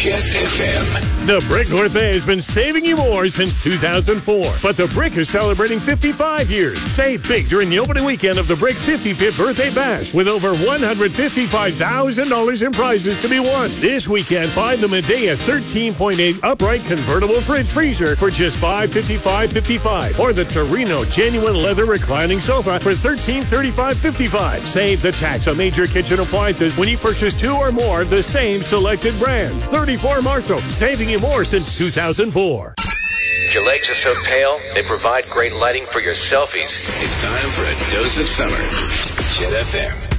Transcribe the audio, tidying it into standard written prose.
Jet FM. The Brick North Bay has been saving you more since 2004. But the Brick is celebrating 55 years. Save big during the opening weekend of the Brick's 55th Birthday Bash with over $155,000 in prizes to be won. This weekend, buy the Medea 13.8 upright convertible fridge freezer for just $555.55 or the Torino genuine leather reclining sofa for $1335.55. Save the tax on major kitchen appliances when you purchase 2 or more of the same selected brands. 34 Marshall, saving you more since 2004. If your legs are so pale, they provide great lighting for your selfies. It's time for a dose of summer. Jet FM.